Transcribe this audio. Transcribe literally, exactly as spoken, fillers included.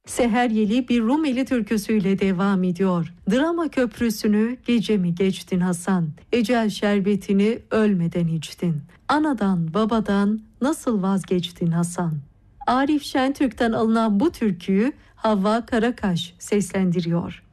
Seheryeli bir Rumeli türküsüyle devam ediyor. Drama köprüsünü gece mi geçtin Hasan? Ecel şerbetini ölmeden içtin. Anadan babadan nasıl vazgeçtin Hasan? Arif Şentürk'ten alınan bu türküyü Havva Karakaş seslendiriyor.